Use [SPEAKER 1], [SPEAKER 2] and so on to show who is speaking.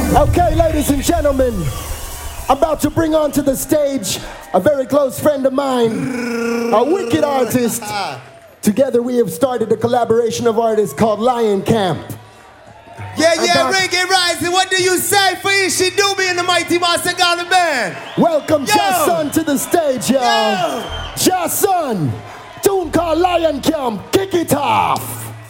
[SPEAKER 1] Okay, ladies and gentlemen, about to bring onto the stage a very close friend of mine, a wicked artist. Together we have started a collaboration of artists called Lion Camp.
[SPEAKER 2] Yeah, Reggae Rising, what do you say for Ishi Doobie and the Mighty Master Garden Band?
[SPEAKER 1] Welcome Jason to the stage, y'all. Jason, tune called Lion Camp, kick it off.